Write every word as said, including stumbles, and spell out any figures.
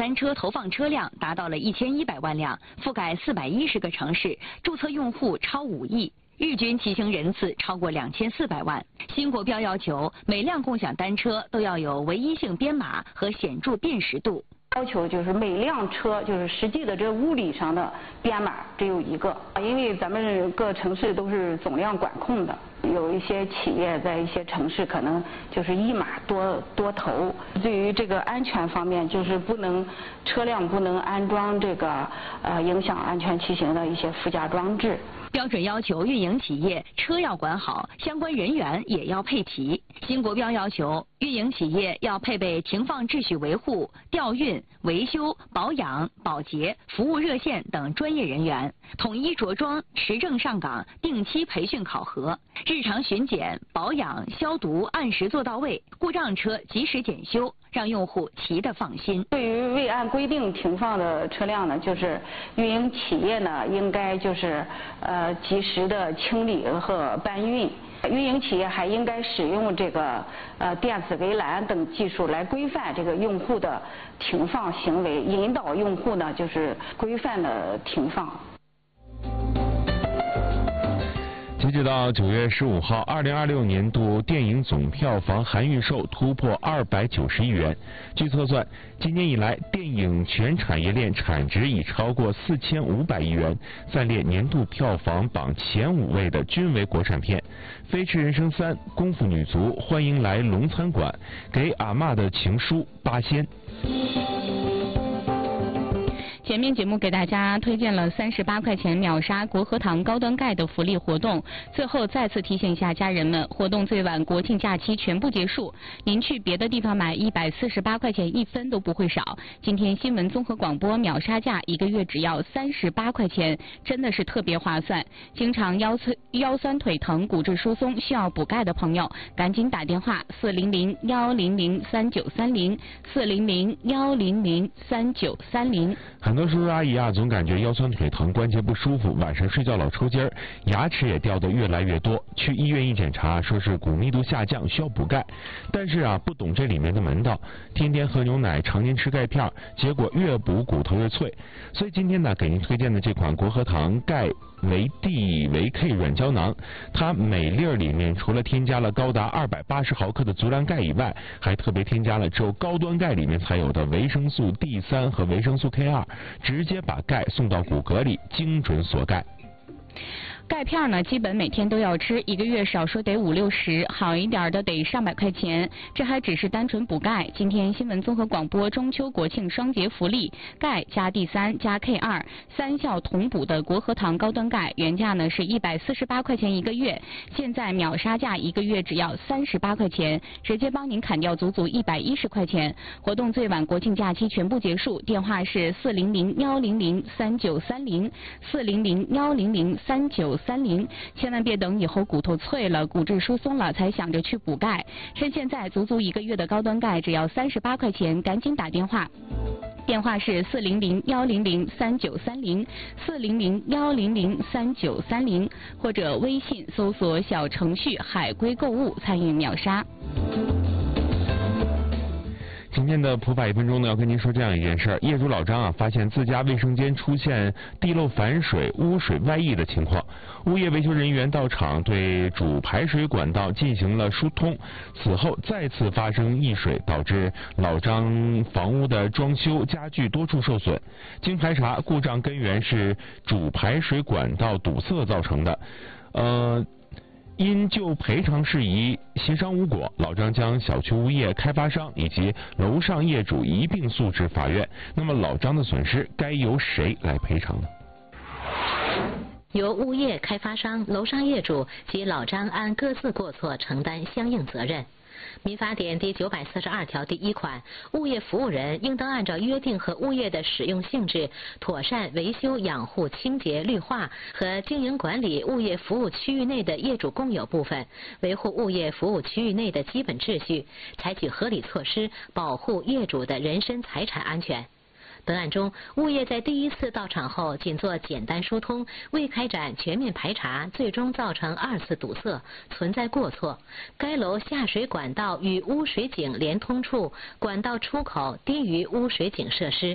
单车投放车辆达到了一千一百万辆，覆盖四百一十个城市，注册用户超五亿。 日均骑行人次超过两千四百万。新国标要求，每辆共享单车都要有唯一性编码和显著辨识度。 要求就是每辆车就是实际的这物理上的编码只有一个，因为咱们各城市都是总量管控的，有一些企业在一些城市可能就是一码多多投。对于这个安全方面，就是不能车辆不能安装这个呃影响安全骑行的一些附加装置。 标准要求运营企业车要管好，相关人员也要配齐。新国标要求运营企业要配备停放秩序维护、调运、维修、保养、保洁、服务热线等专业人员，统一着装、持证上岗，定期培训考核，日常巡检、保养、消毒按时做到位，故障车及时检修，让用户骑得放心。 对于未按规定停放的车辆呢，就是运营企业呢应该就是呃。 呃，及时的清理和搬运，运营企业还应该使用这个呃电子围栏等技术来规范这个用户的停放行为，引导用户呢就是规范的停放。 截止到九月十五号，二零二六年度电影总票房含预售突破二百九十亿元。据测算，今年以来电影全产业链产值已超过四千五百亿元，暂列年度票房榜前五位的均为国产片，《飞驰人生三》、《功夫女足》、《欢迎来龙餐馆》、《给阿嬷的情书》、《八仙》。 前面节目给大家推荐了三十八块钱秒杀国和堂高端钙的福利活动，最后再次提醒一下家人们，活动最晚国庆假期全部结束，您去别的地方买一百四十八块钱一分都不会少。今天新闻综合广播秒杀价一个月只要三十八块钱，真的是特别划算。经常腰酸腰酸腿疼、骨质疏松需要补钙的朋友，赶紧打电话四零零幺零零三九三零四零零幺零零三九三零。 很多叔叔阿姨啊，总感觉腰酸腿疼、关节不舒服，晚上睡觉老抽筋儿，牙齿也掉得越来越多。去医院一检查，说是骨密度下降，需要补钙。但是啊，不懂这里面的门道，天天喝牛奶，常年吃钙片，结果越补骨头越脆。所以今天呢，给您推荐的这款国和堂钙维 D 维 K 软胶囊，它每粒儿里面除了添加了高达二百八十毫克的足量钙以外，还特别添加了只有高端钙里面才有的维生素 D 三和维生素 K 二。 直接把钙送到骨骼里，精准锁钙。 钙片呢，基本每天都要吃，一个月少说得五六十，好一点的得上百块钱。这还只是单纯补钙。今天新闻综合广播中秋国庆双节福利，钙加 D 三加 K 二三效同补的国和堂高端钙，原价呢是一百四十八块钱一个月，现在秒杀价一个月只要三十八块钱，直接帮您砍掉足足一百一十块钱。活动最晚国庆假期全部结束，电话是四零零幺零零三九三零四零零幺零零三九三零，千万别等以后骨头脆了、骨质疏松了才想着去补钙。趁现在足足一个月的高端钙只要三十八块钱，赶紧打电话。电话是四零零幺零零三九三零四零零幺零零三九三零，或者微信搜索小程序海龟购物参与秒杀。 今天的普法一分钟呢，要跟您说这样一件事儿：业主老张啊，发现自家卫生间出现地漏反水、污水外溢的情况，物业维修人员到场对主排水管道进行了疏通，此后再次发生溢水，导致老张房屋的装修家具多处受损。经排查，故障根源是主排水管道堵塞造成的。呃。因就赔偿事宜协商无果，老张将小区物业、开发商以及楼上业主一并诉至法院。那么老张的损失该由谁来赔偿呢？ 由物业、开发商、楼上业主及老张按各自过错承担相应责任。民法典第九百四十二条第一款，物业服务人应当按照约定和物业的使用性质，妥善维修、养护、清洁、绿化和经营管理物业服务区域内的业主共有部分，维护物业服务区域内的基本秩序，采取合理措施，保护业主的人身财产安全。本案中，物业在第一次到场后仅做简单疏通，未开展全面排查，最终造成二次堵塞，存在过错。该楼下水管道与污水井连通处管道出口低于污水井设施。